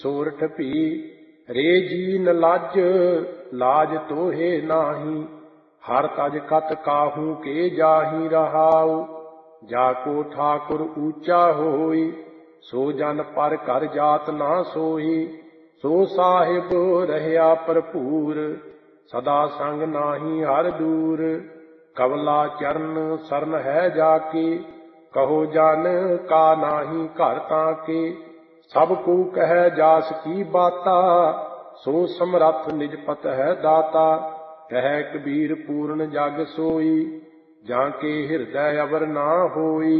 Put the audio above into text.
ਸੋਰਠ ਭੀ ਰੇ ਜੀਨ ਲੱਜ ਲਾਜ ਤੋਹੇ ਨਾਹੀ। ਹਰ ਤਜ ਕਤ ਕਾਹੂ ਕੇ ਜਾਹੀ ਰਹਾਉ। ਜਾ ਕੋ ਠਾਕੁਰ ਊਚਾ ਹੋਈ ਸੋ ਜਨ ਪਰ ਘਰ ਜਾਤ ਨਾ ਸੋਈ। ਸੋ ਸਾਹਿਬ ਰਹਿਆ ਭਰਪੂਰ ਸਦਾ ਸੰਗ ਨਾਹੀ ਹਰ ਦੂਰ। ਕਵਲਾ ਚਰਨ ਸਰਨ ਹੈ ਜਾ ਕੇ ਕਹੋ ਜਨ ਕਾ ਨਾਹੀ ਘਰ ਤਾਕੇ। ਸਭ ਕੋ ਕਹਿ ਜਾਸ ਕੀ ਬਾਤਾ ਸੋ ਸਮਰੱਥ ਨਿਜ ਪਤ ਹੈ ਦਾਤਾ। ਕਹਿ ਕਬੀਰ ਪੂਰਨ ਜਗ ਸੋਈ ਜਾਂ ਕੇ ਹਿਰਦੈ ਅਵਰ ਨਾ ਹੋਈ।